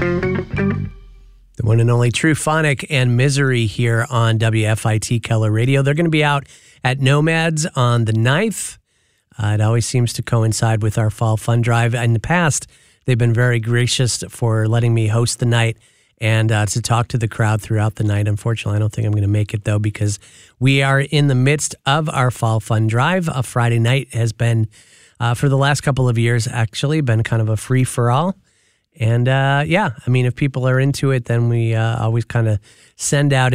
The one and only Truphonic and Misery here on WFIT Keller Radio. They're going to be out at Nomads on the 9th. It always seems to coincide with our Fall Fun Drive. In the past, they've been very gracious for letting me host the night and to talk to the crowd throughout the night. Unfortunately, I don't think I'm going to make it, though, because we are in the midst of our Fall Fun Drive. A Friday night has been, for the last couple of years, actually, been kind of a free-for-all. And, if people are into it, then we always kind of send out